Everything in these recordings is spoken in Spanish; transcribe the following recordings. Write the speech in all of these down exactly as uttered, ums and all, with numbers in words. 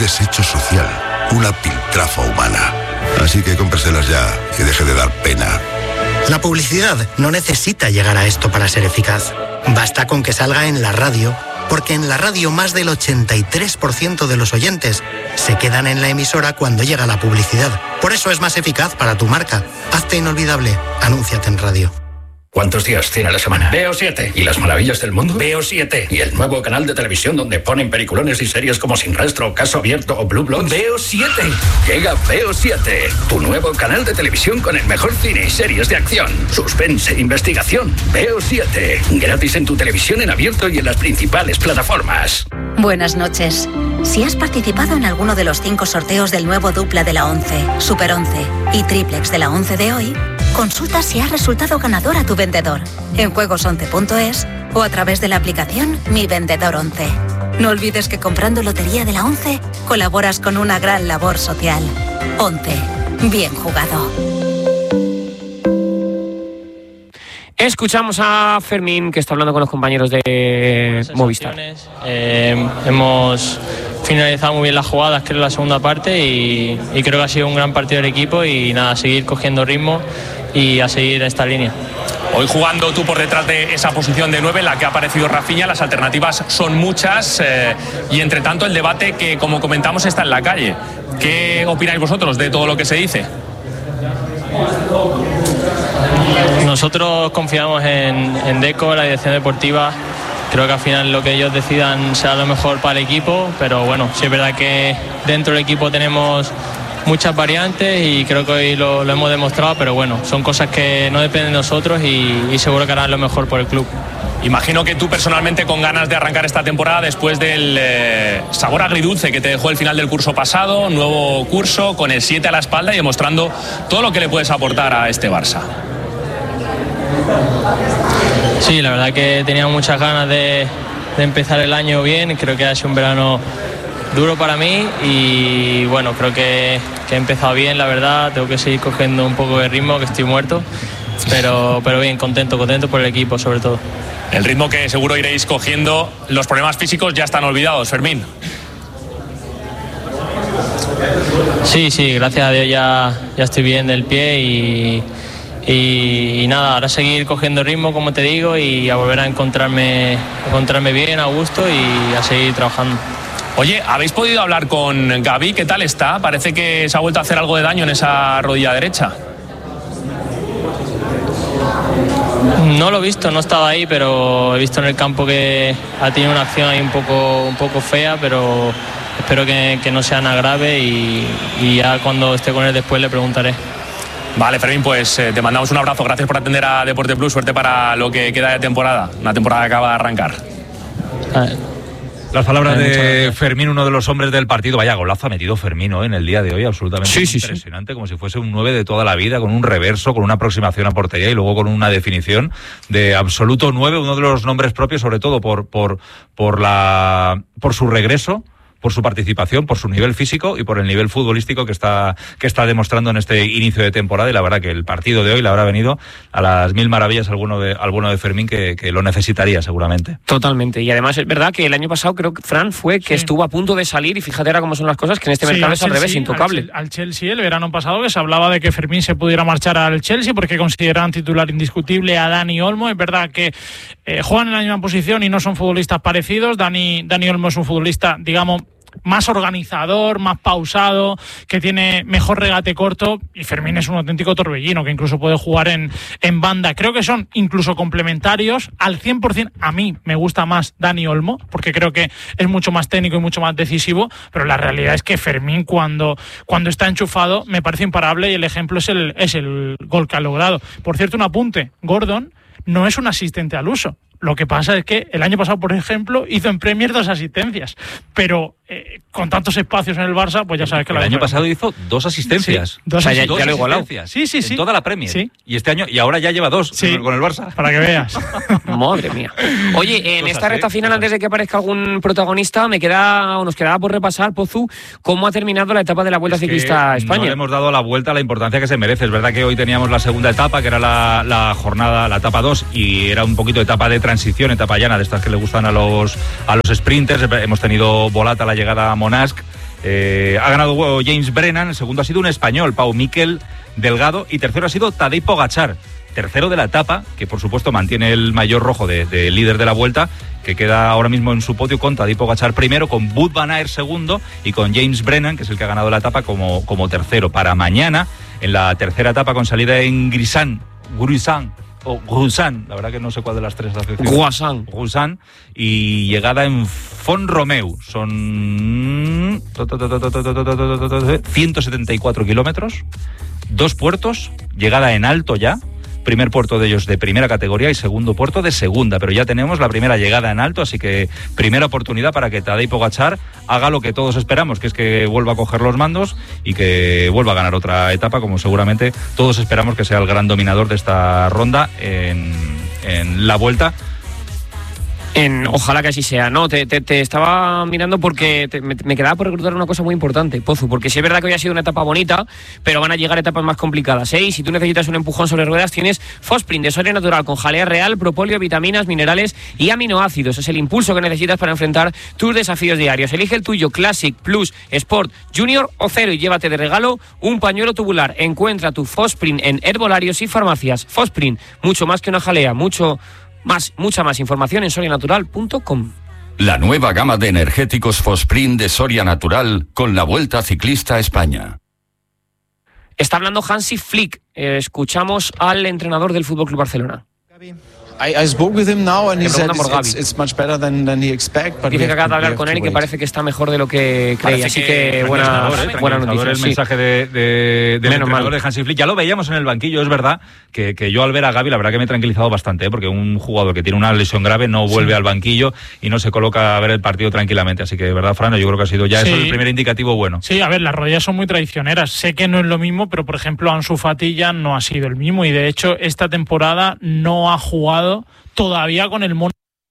desecho social, una piltrafa humana. Así que cómpraselas ya y deje de dar pena. La publicidad no necesita llegar a esto para ser eficaz. Basta con que salga en la radio, porque en la radio más del ochenta y tres por ciento de los oyentes se quedan en la emisora cuando llega la publicidad. Por eso es más eficaz para tu marca. Hazte inolvidable. Anúnciate en radio. ¿Cuántos días tiene la semana? Veo siete. ¿Y las maravillas del mundo? Veo siete. ¿Y el nuevo canal de televisión donde ponen peliculones y series como Sin Rastro, Caso Abierto o Blue Bloods? Veo siete. Llega Veo siete, tu nuevo canal de televisión con el mejor cine y series de acción, suspense, investigación. Veo siete. Gratis en tu televisión en abierto y en las principales plataformas. Buenas noches. Si has participado en alguno de los cinco sorteos del nuevo Dupla de la once, Super once y Triplex de la once de hoy, consulta si has resultado ganador a tu vendedor en juegos once punto es o a través de la aplicación Mi Vendedor once. No olvides que comprando Lotería de la once colaboras con una gran labor social. once. Bien jugado. Escuchamos a Fermín, que está hablando con los compañeros de Movistar. Eh, hemos finalizado muy bien las jugadas, creo, en la segunda parte y, y creo que ha sido un gran partido del equipo y nada, a seguir cogiendo ritmo y a seguir esta línea. Hoy jugando tú por detrás de esa posición de nueve en la que ha aparecido Rafinha, las alternativas son muchas eh, y entre tanto el debate que, como comentamos, está en la calle. ¿Qué opináis vosotros de todo lo que se dice? Nosotros confiamos en, en Deco, la dirección deportiva. Creo que al final lo que ellos decidan será lo mejor para el equipo, pero bueno, sí es verdad que dentro del equipo tenemos muchas variantes y creo que hoy lo, lo hemos demostrado, pero bueno, son cosas que no dependen de nosotros y, y seguro que harán lo mejor por el club. Imagino que tú personalmente con ganas de arrancar esta temporada después del eh, sabor agridulce que te dejó el final del curso pasado, nuevo curso con el siete a la espalda y demostrando todo lo que le puedes aportar a este Barça. Sí, la verdad que tenía muchas ganas de, de empezar el año bien, creo que ha sido un verano duro para mí y bueno, creo que, que he empezado bien, la verdad, tengo que seguir cogiendo un poco de ritmo, que estoy muerto, pero, pero bien, contento, contento por el equipo sobre todo. El ritmo que seguro iréis cogiendo, los problemas físicos ya están olvidados, Fermín. Sí, sí, gracias a Dios ya, ya estoy bien del pie y, y, y nada, ahora seguir cogiendo ritmo, como te digo, y a volver a encontrarme, encontrarme bien, a gusto y a seguir trabajando. Oye, ¿habéis podido hablar con Gavi? ¿Qué tal está? Parece que se ha vuelto a hacer algo de daño en esa rodilla derecha. No lo he visto, no estaba ahí, pero he visto en el campo que ha tenido una acción ahí un poco, un poco fea, pero espero que, que no sea nada grave y, y ya cuando esté con él después le preguntaré. Vale, Fermín, pues eh, te mandamos un abrazo. Gracias por atender a Deporte Plus. Suerte para lo que queda de temporada. Una temporada que acaba de arrancar. Ah. Las palabras de Fermín, uno de los hombres del partido. Vaya golazo ha metido Fermín, ¿no? En el día de hoy, absolutamente sí, sí, impresionante, sí. Como si fuese un nueve de toda la vida, con un reverso, con una aproximación a portería y luego con una definición de absoluto nueve, uno de los nombres propios, sobre todo por, por, por, la, por su regreso, por su participación, por su nivel físico y por el nivel futbolístico que está que está demostrando en este inicio de temporada. Y la verdad que el partido de hoy le habrá venido a las mil maravillas alguno de alguno de Fermín que, que lo necesitaría seguramente. Totalmente. Y además es verdad que el año pasado creo que Fran fue que sí. estuvo a punto de salir y fíjate ahora cómo son las cosas, que en este sí, mercado es al Chelsea, revés, intocable. Al, al Chelsea el verano pasado que se hablaba de que Fermín se pudiera marchar al Chelsea porque consideraban titular indiscutible a Dani Olmo. Es verdad que eh, juegan en la misma posición y no son futbolistas parecidos. Dani, Dani Olmo es un futbolista, digamos, más organizador, más pausado, que tiene mejor regate corto, y Fermín es un auténtico torbellino que incluso puede jugar en, en banda. Creo que son incluso complementarios al cien por ciento. A mí me gusta más Dani Olmo porque creo que es mucho más técnico y mucho más decisivo, pero la realidad es que Fermín cuando, cuando está enchufado me parece imparable y el ejemplo es el, es el gol que ha logrado. Por cierto, un apunte, Gordon no es un asistente al uso. Lo que pasa es que el año pasado, por ejemplo, hizo en Premier dos asistencias, pero eh, con tantos espacios en el Barça, pues ya sabes que el la año pasado hizo dos asistencias. Sí, dos o sea, ya, asistencias. ya lo he igualado. Sí, sí, sí. En toda la Premier. Sí. Y este año, y ahora ya lleva dos sí. con el Barça. Para que veas. Madre mía. Oye, en cosas, esta recta final, ¿eh? Antes de que aparezca algún protagonista, me queda, o nos quedaba por repasar, Pozu, cómo ha terminado la etapa de la Vuelta es Ciclista a España. No le hemos dado la vuelta a la importancia que se merece. Es verdad que hoy teníamos la segunda etapa, que era la, la jornada, la etapa dos, y era un poquito etapa de transición, etapa llana, de estas que le gustan a los, a los sprinters. Hemos tenido volata a la llegada a Monask Eh, ha ganado James Brennan, el segundo ha sido un español, Pau Miquel Delgado, y tercero ha sido Tadej Pogačar, tercero de la etapa, que por supuesto mantiene el maillot rojo de, de líder de la Vuelta, que queda ahora mismo en su podio con Tadej Pogačar primero, con Wout van Aert segundo y con James Brennan, que es el que ha ganado la etapa, como, como tercero. Para mañana, en la tercera etapa con salida en Grisan, Grusan, o Grusan, la verdad que no sé cuál de las tres hace. Grusan. Grusan, y llegada en Font-Romeu. Son ciento setenta y cuatro kilómetros, dos puertos, llegada en alto ya. Primer puerto de ellos de primera categoría y segundo puerto de segunda, pero ya tenemos la primera llegada en alto, así que primera oportunidad para que Tadej Pogačar haga lo que todos esperamos, que es que vuelva a coger los mandos y que vuelva a ganar otra etapa, como seguramente todos esperamos que sea el gran dominador de esta ronda en, en la Vuelta. En, ojalá que así sea. No, te, te, te estaba mirando porque te, me, me quedaba por recordar una cosa muy importante, Pozu, porque sí es verdad que hoy ha sido una etapa bonita, pero van a llegar etapas más complicadas, ¿eh? Y si tú necesitas un empujón sobre ruedas, tienes Fosprint de Soria Natural con jalea real, propóleo, vitaminas, minerales y aminoácidos. Es el impulso que necesitas para enfrentar tus desafíos diarios. Elige el tuyo, Classic, Plus, Sport, Junior o Cero, y llévate de regalo un pañuelo tubular. Encuentra tu Fosprint en herbolarios y farmacias. Fosprint, mucho más que una jalea, mucho más, mucha más información en soria natural punto com. La nueva gama de energéticos Fosprint de Soria Natural con la Vuelta Ciclista a España. Está hablando Hansi Flick. Eh, escuchamos al entrenador del F C Barcelona. I, I spoke with him now and he said it's, it's much better than, than he expect. But dice que acaba de hablar con él y que parece que está mejor de lo que creía. Así que, que buena, eh, buena noticia. El sí. mensaje de, de, del Menos entrenador mal. de Hansi Flick. Ya lo veíamos en el banquillo, es verdad que, que yo al ver a Gavi la verdad que me he tranquilizado bastante, ¿eh? Porque un jugador que tiene una lesión grave no vuelve sí. al banquillo y no se coloca a ver el partido tranquilamente. Así que de verdad, Fran, yo creo que ha sido ya sí. eso el primer indicativo bueno. Sí, a ver, las rodillas son muy traicioneras. Sé que no es lo mismo, pero por ejemplo Ansu Fati ya no ha sido el mismo y de hecho esta temporada no ha jugado todavía con el Mónaco.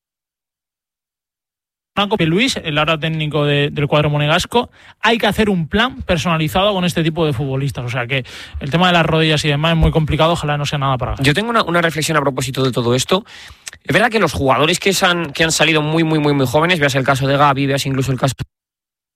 Luis, el ahora técnico de, del cuadro monegasco, hay que hacer un plan personalizado con este tipo de futbolistas. O sea que el tema de las rodillas y demás es muy complicado, ojalá no sea nada para ganar. Yo tengo una, una reflexión a propósito de todo esto. Es verdad que los jugadores que, han, que han salido muy, muy, muy, muy jóvenes, veas el caso de Gavi, veas incluso el caso